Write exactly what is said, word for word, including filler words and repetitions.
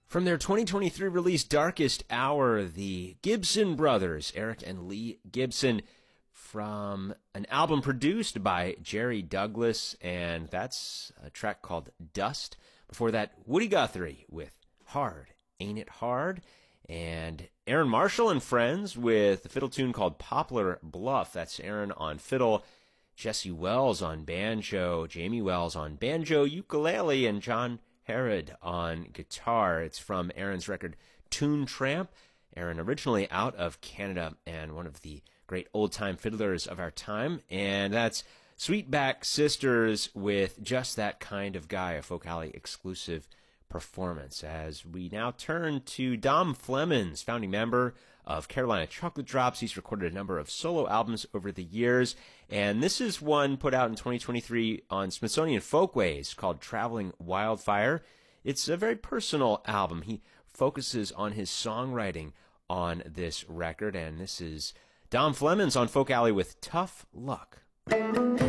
From their twenty twenty-three release Darkest Hour, the Gibson brothers, Eric and Lee Gibson, from an album produced by Jerry Douglas, and that's a track called Dust. Before that, Woody Guthrie with Hard, Ain't It Hard? And Aaron Marshall and Friends with a fiddle tune called Poplar Bluff. That's Aaron on fiddle, Jesse Wells on banjo, Jamie Wells on banjo, ukulele, and John Herod on guitar. It's from Aaron's record Tune Tramp. Aaron originally out of Canada and one of the great old-time fiddlers of our time. And that's Sweetback Sisters with Just That Kind of Guy, a Folk Alley exclusive performance. As we now turn to Dom Flemons, founding member of Carolina Chocolate Drops. He's recorded a number of solo albums over the years, and this is one put out in twenty twenty-three on Smithsonian Folkways called Traveling Wildfire. It's a very personal album. He focuses on his songwriting on this record, and this is Dom Flemons on Folk Alley with Tough Luck.